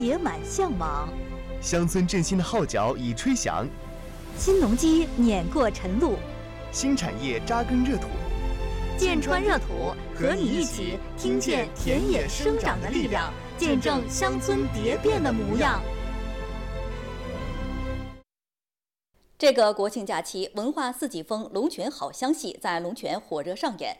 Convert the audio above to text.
野满向往。 乡村振兴的号角已吹响， 新农机碾过晨露， 新产业扎根热土。 剑川热土和你一起听见田野生长的力量，见证乡村蝶变的模样。 这个国庆假期，文化四季风龙泉好香戏在龙泉火热上演。